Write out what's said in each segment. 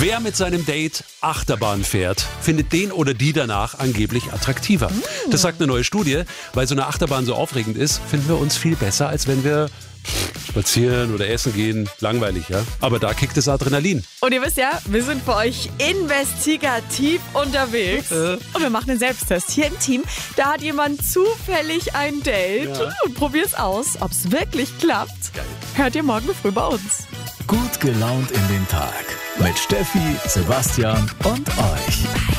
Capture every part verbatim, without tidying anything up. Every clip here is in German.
Wer mit seinem Date Achterbahn fährt, findet den oder die danach angeblich attraktiver. Mm. Das sagt eine neue Studie. Weil so eine Achterbahn so aufregend ist, finden wir uns viel besser, als wenn wir spazieren oder essen gehen. Langweilig, ja? Aber da kickt das Adrenalin. Und ihr wisst ja, wir sind für euch investigativ unterwegs. Äh. Und wir machen den Selbsttest hier im Team. Da hat jemand zufällig ein Date. Ja. Und probier's aus, ob's wirklich klappt. Geil. Hört ihr morgen früh bei uns. Gut gelaunt in den Tag. Mit Steffi, Sebastian und euch.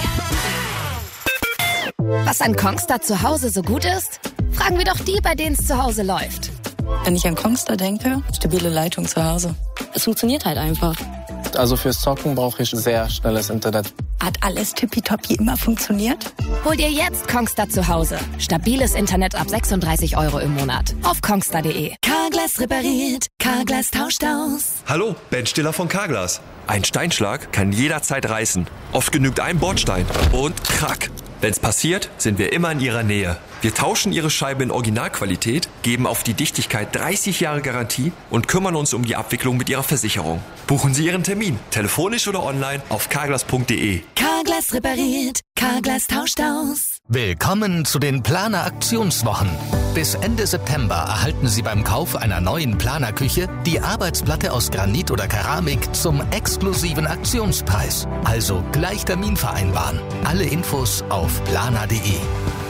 Was an Kongstar zu Hause so gut ist? Fragen wir doch die, bei denen es zu Hause läuft. Wenn ich an Kongstar denke, stabile Leitung zu Hause. Es funktioniert halt einfach. Also fürs Zocken brauche ich sehr schnelles Internet. Hat alles tippitoppi immer funktioniert? Hol dir jetzt Kongstar zu Hause. Stabiles Internet ab sechsunddreißig Euro im Monat. Auf kongstar punkt de. Carglass repariert, Carglass tauscht aus. Hallo, Ben Stiller von Carglass. Ein Steinschlag kann jederzeit reißen. Oft genügt ein Bordstein und krack. Wenn's passiert, sind wir immer in Ihrer Nähe. Wir tauschen Ihre Scheibe in Originalqualität, geben auf die Dichtigkeit dreißig Jahre Garantie und kümmern uns um die Abwicklung mit Ihrer Versicherung. Buchen Sie Ihren Termin, telefonisch oder online auf carglass punkt de. Carglass repariert, Carglass tauscht aus. Willkommen zu den Planer Aktionswochen. Bis Ende September erhalten Sie beim Kauf einer neuen Planerküche die Arbeitsplatte aus Granit oder Keramik zum exklusiven Aktionspreis. Also gleich Termin vereinbaren. Alle Infos auf planer punkt de.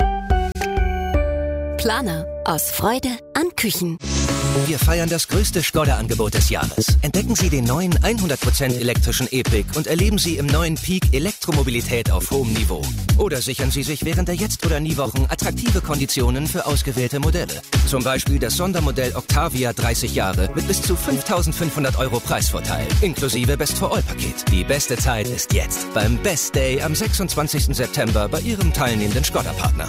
Planer. Aus Freude an Küchen. Wir feiern das größte Skoda-Angebot des Jahres. Entdecken Sie den neuen hundert Prozent elektrischen E-Pick und erleben Sie im neuen Peak Elektromobilität auf hohem Niveau. Oder sichern Sie sich während der Jetzt- oder Nie-Wochen attraktive Konditionen für ausgewählte Modelle. Zum Beispiel das Sondermodell Octavia dreißig Jahre mit bis zu fünftausendfünfhundert Euro Preisvorteil, inklusive Best-for-All-Paket. Die beste Zeit ist jetzt beim Best Day am sechsundzwanzigsten September bei Ihrem teilnehmenden Skoda-Partner.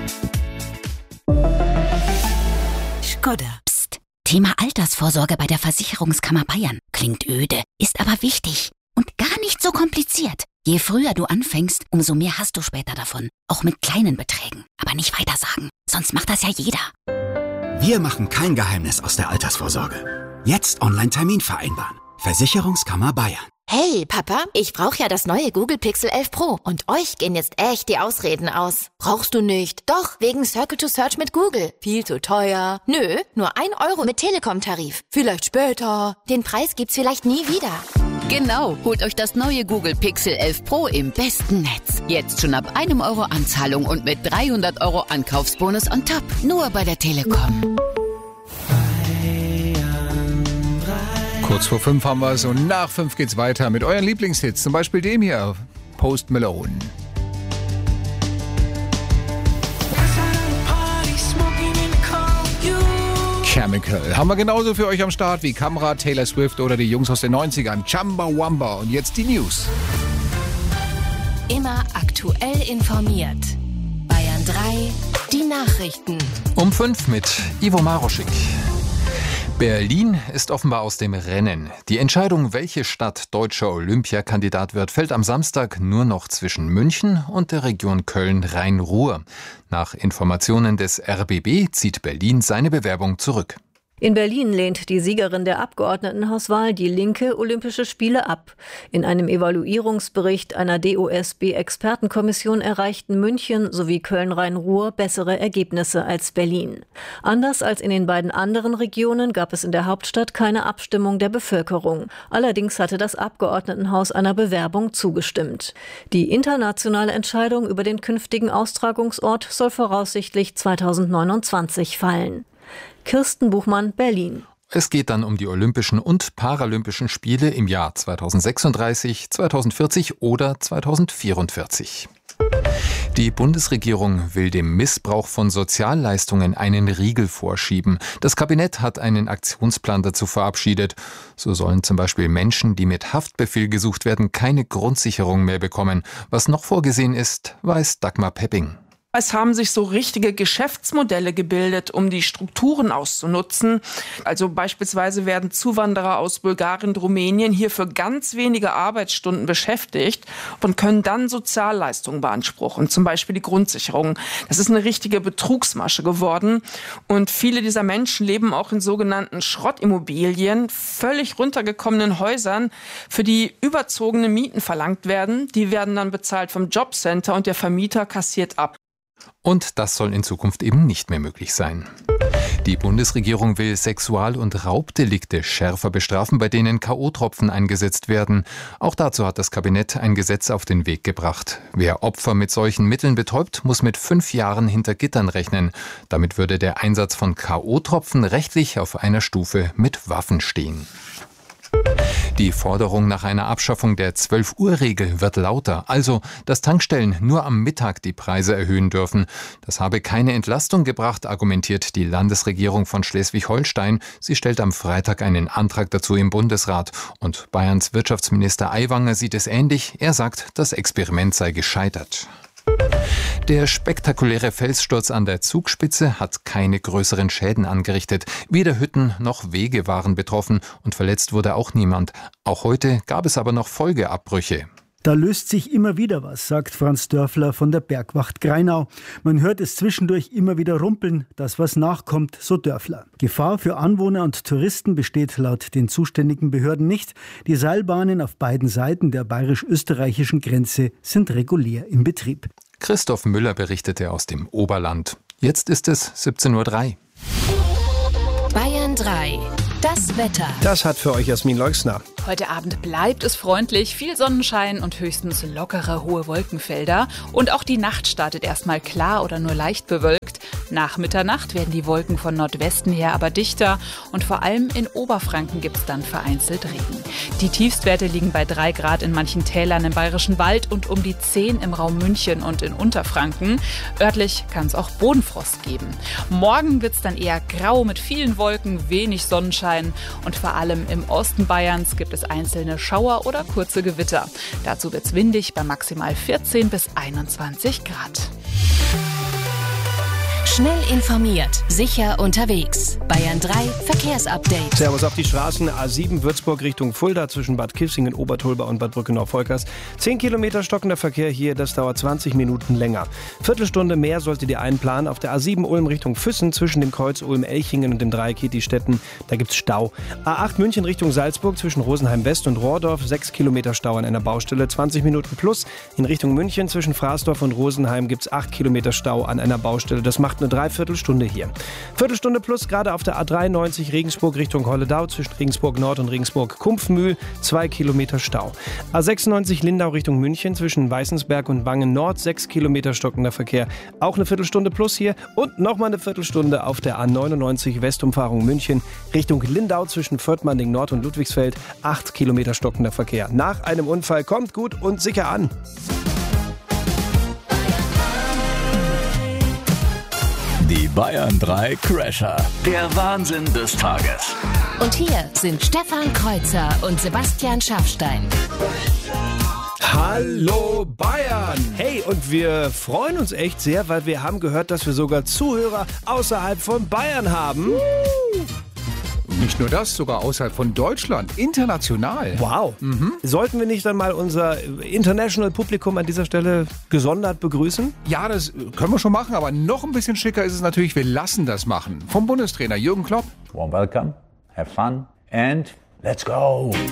Skoda. Psst. Thema Altersvorsorge bei der Versicherungskammer Bayern. Klingt öde, ist aber wichtig und gar nicht so kompliziert. Je früher du anfängst, umso mehr hast du später davon. Auch mit kleinen Beträgen. Aber nicht weitersagen, sonst macht das ja jeder. Wir machen kein Geheimnis aus der Altersvorsorge. Jetzt Online-Termin vereinbaren. Versicherungskammer Bayern. Hey, Papa, ich brauche ja das neue Google Pixel elf Pro und euch gehen jetzt echt die Ausreden aus. Brauchst du nicht? Doch, wegen Circle to Search mit Google. Viel zu teuer. Nö, nur ein Euro mit Telekom-Tarif. Vielleicht später. Den Preis gibt's vielleicht nie wieder. Genau, holt euch das neue Google Pixel elf Pro im besten Netz. Jetzt schon ab einem Euro Anzahlung und mit dreihundert Euro Ankaufsbonus on top. Nur bei der Telekom. Kurz vor fünf haben wir es und nach fünf geht's weiter mit euren Lieblingshits. Zum Beispiel dem hier, Post Malone. Chemical. Haben wir genauso für euch am Start wie Kamera, Taylor Swift oder die Jungs aus den neunzigern. Chumbawamba. Und jetzt die News. Immer aktuell informiert. Bayern drei, die Nachrichten. Um fünf mit Ivo Maroschik. Berlin ist offenbar aus dem Rennen. Die Entscheidung, welche Stadt deutscher Olympiakandidat wird, fällt am Samstag nur noch zwischen München und der Region Köln-Rhein-Ruhr. Nach Informationen des R B B zieht Berlin seine Bewerbung zurück. In Berlin lehnt die Siegerin der Abgeordnetenhauswahl, die Linke, Olympische Spiele ab. In einem Evaluierungsbericht einer D O S B-Expertenkommission erreichten München sowie Köln-Rhein-Ruhr bessere Ergebnisse als Berlin. Anders als in den beiden anderen Regionen gab es in der Hauptstadt keine Abstimmung der Bevölkerung. Allerdings hatte das Abgeordnetenhaus einer Bewerbung zugestimmt. Die internationale Entscheidung über den künftigen Austragungsort soll voraussichtlich zweitausendneunundzwanzig fallen. Kirsten Buchmann, Berlin. Es geht dann um die Olympischen und Paralympischen Spiele im Jahr zweitausendsechsunddreißig, zweitausendvierzig oder zweitausendvierundvierzig. Die Bundesregierung will dem Missbrauch von Sozialleistungen einen Riegel vorschieben. Das Kabinett hat einen Aktionsplan dazu verabschiedet. So sollen zum Beispiel Menschen, die mit Haftbefehl gesucht werden, keine Grundsicherung mehr bekommen. Was noch vorgesehen ist, weiß Dagmar Pepping. Es haben sich so richtige Geschäftsmodelle gebildet, um die Strukturen auszunutzen. Also beispielsweise werden Zuwanderer aus Bulgarien und Rumänien hier für ganz wenige Arbeitsstunden beschäftigt und können dann Sozialleistungen beanspruchen, zum Beispiel die Grundsicherung. Das ist eine richtige Betrugsmasche geworden. Und viele dieser Menschen leben auch in sogenannten Schrottimmobilien, völlig runtergekommenen Häusern, für die überzogene Mieten verlangt werden. Die werden dann bezahlt vom Jobcenter und der Vermieter kassiert ab. Und das soll in Zukunft eben nicht mehr möglich sein. Die Bundesregierung will Sexual- und Raubdelikte schärfer bestrafen, bei denen K O-Tropfen eingesetzt werden. Auch dazu hat das Kabinett ein Gesetz auf den Weg gebracht. Wer Opfer mit solchen Mitteln betäubt, muss mit fünf Jahren hinter Gittern rechnen. Damit würde der Einsatz von K O-Tropfen rechtlich auf einer Stufe mit Waffen stehen. Die Forderung nach einer Abschaffung der zwölf-Uhr-Regel wird lauter, also dass Tankstellen nur am Mittag die Preise erhöhen dürfen. Das habe keine Entlastung gebracht, argumentiert die Landesregierung von Schleswig-Holstein. Sie stellt am Freitag einen Antrag dazu im Bundesrat. Und Bayerns Wirtschaftsminister Aiwanger sieht es ähnlich. Er sagt, das Experiment sei gescheitert. Der spektakuläre Felssturz an der Zugspitze hat keine größeren Schäden angerichtet. Weder Hütten noch Wege waren betroffen und verletzt wurde auch niemand. Auch heute gab es aber noch Folgeabbrüche. Da löst sich immer wieder was, sagt Franz Dörfler von der Bergwacht Greinau. Man hört es zwischendurch immer wieder rumpeln, dass was nachkommt, so Dörfler. Gefahr für Anwohner und Touristen besteht laut den zuständigen Behörden nicht. Die Seilbahnen auf beiden Seiten der bayerisch-österreichischen Grenze sind regulär im Betrieb. Christoph Müller berichtete aus dem Oberland. Jetzt ist es siebzehn Uhr drei. Bayern drei. Das Wetter. Das hat für euch Jasmin Leuxner. Heute Abend bleibt es freundlich, viel Sonnenschein und höchstens lockere hohe Wolkenfelder. Und auch die Nacht startet erstmal klar oder nur leicht bewölkt. Nach Mitternacht werden die Wolken von Nordwesten her aber dichter und vor allem in Oberfranken gibt es dann vereinzelt Regen. Die Tiefstwerte liegen bei drei Grad in manchen Tälern im Bayerischen Wald und um die zehn im Raum München und in Unterfranken. Örtlich kann es auch Bodenfrost geben. Morgen wird es dann eher grau mit vielen Wolken, wenig Sonnenschein und vor allem im Osten Bayerns gibt es einzelne Schauer oder kurze Gewitter. Dazu wird es windig bei maximal vierzehn bis einundzwanzig Grad. Schnell informiert, sicher unterwegs. Bayern drei Verkehrsupdate. Servus auf die Straßen. A sieben Würzburg Richtung Fulda zwischen Bad Kissingen, Obertolba und Bad Brückenau-Volkers. zehn Kilometer stockender Verkehr hier, das dauert zwanzig Minuten länger. Viertelstunde mehr solltet ihr einplanen. Auf der A sieben Ulm Richtung Füssen zwischen dem Kreuz Ulm-Elchingen und dem Dreieck Kitti-Stetten. Da gibt's Stau. A acht München Richtung Salzburg zwischen Rosenheim West und Rohrdorf. sechs Kilometer Stau an einer Baustelle, zwanzig Minuten plus. In Richtung München zwischen Fraßdorf und Rosenheim gibt's acht Kilometer Stau an einer Baustelle. Das macht eine Dreiviertelstunde hier. Viertelstunde plus gerade auf der A dreiundneunzig Regensburg Richtung Holledau zwischen Regensburg Nord und Regensburg Kumpfmühl, zwei Kilometer Stau. A sechsundneunzig Lindau Richtung München zwischen Weißensberg und Wangen Nord, sechs Kilometer stockender Verkehr. Auch eine Viertelstunde plus hier und nochmal eine Viertelstunde auf der A neunundneunzig Westumfahrung München Richtung Lindau zwischen Vörtmanning Nord und Ludwigsfeld, acht Kilometer stockender Verkehr. Nach einem Unfall kommt gut und sicher an. Die Bayern drei Crasher. Der Wahnsinn des Tages. Und hier sind Stefan Kreuzer und Sebastian Schaffstein. Hallo Bayern! Hey, und wir freuen uns echt sehr, weil wir haben gehört, dass wir sogar Zuhörer außerhalb von Bayern haben. Nicht nur das, sogar außerhalb von Deutschland, international. Wow. Mhm. Sollten wir nicht dann mal unser International-Publikum an dieser Stelle gesondert begrüßen? Ja, das können wir schon machen, aber noch ein bisschen schicker ist es natürlich, wir lassen das machen. Vom Bundestrainer Jürgen Klopp. Warm welcome, have fun and let's go!